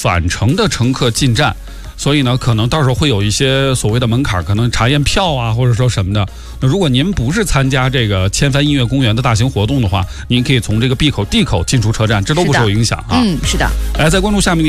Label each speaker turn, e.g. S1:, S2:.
S1: 返程的乘客进站。所以呢，可能到时候会有一些所谓的门槛，可能查验票啊，或者说什么的。那如果您不是参加这个千帆音乐公园的大型活动的话，您可以从这个 B 口、D 口进出车站，这都不受影响啊。
S2: 是的。
S1: 来，再关注下面。